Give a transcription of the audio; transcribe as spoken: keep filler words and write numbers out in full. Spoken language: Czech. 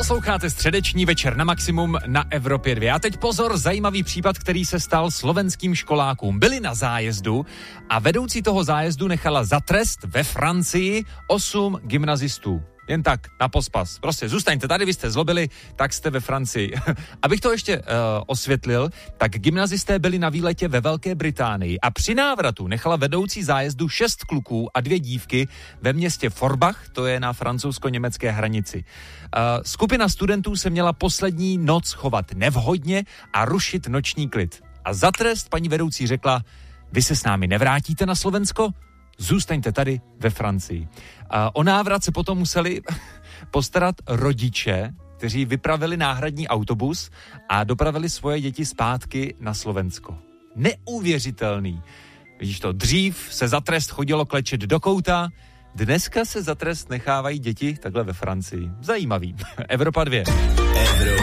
Posloucháte středeční večer na maximum na Evropě dva. A teď pozor, zajímavý případ, který se stal slovenským školákům. Byli na zájezdu a vedoucí toho zájezdu nechala za trest ve Francii osm gymnazistů. Jen tak, na pospas. Prostě zůstaňte tady, vy jste zlobili, tak jste ve Francii. Abych to ještě uh, osvětlil, tak gymnazisté byli na výletě ve Velké Británii a při návratu nechala vedoucí zájezdu šest kluků a dvě dívky ve městě Forbach, to je na francouzsko-německé hranici. Uh, skupina studentů se měla poslední noc chovat nevhodně a rušit noční klid. A za trest paní vedoucí řekla, vy se s námi nevrátíte na Slovensko? Zůstaňte tady ve Francii. A o návrat se potom museli postarat rodiče, kteří vypravili náhradní autobus a dopravili svoje děti zpátky na Slovensko. Neuvěřitelný. Vidíš to, dřív se za trest chodilo klečet do kouta, dneska se za trest nechávají děti takhle ve Francii. Zajímavý. Evropa dva.